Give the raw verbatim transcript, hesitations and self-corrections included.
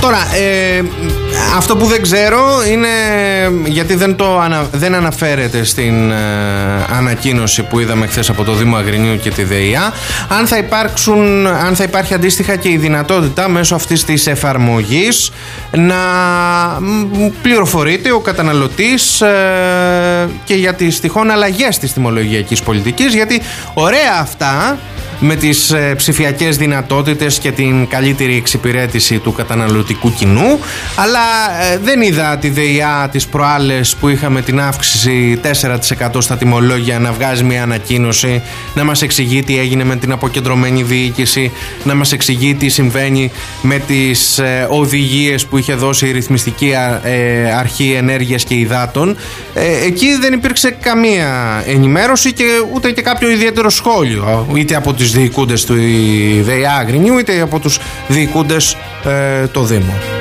Τώρα, ε, αυτό που δεν ξέρω είναι, γιατί δεν, το ανα, δεν αναφέρεται στην ε, ανακοίνωση που είδαμε χθες από το Δήμο Αγρινίου και τη ΔΕΙΑ, αν θα υπάρξουν, αν θα υπάρχει αντίστοιχα και η δυνατότητα μέσω αυτής της εφαρμογής να πληροφορείται ο καταναλωτής ε, και για τις τυχόν αλλαγές της τιμολογιακής πολιτικής, γιατί ωραία αυτά με τις ε, ψηφιακές δυνατότητες και την καλύτερη εξυπηρέτηση του καταναλωτικού κοινού, αλλά ε, δεν είδα τη ΔΕΙΑ τις προάλλες που είχαμε την αύξηση τέσσερα τοις εκατό στα τιμολόγια να βγάζει μια ανακοίνωση, να μας εξηγεί τι έγινε με την αποκεντρωμένη διοίκηση, να μας εξηγεί τι συμβαίνει με τις ε, οδηγίες που είχε δώσει η ρυθμιστική ε, αρχή ενέργειας και υδάτων. Ε, εκεί δεν υπήρξε καμία ενημέρωση και ούτε και κάποιο ιδιαίτερο σχόλιο, είτε από τις διοικούντες του ΔΕΙΑ Αγρινίου είτε από τους διοικούντες ε, το Δήμο.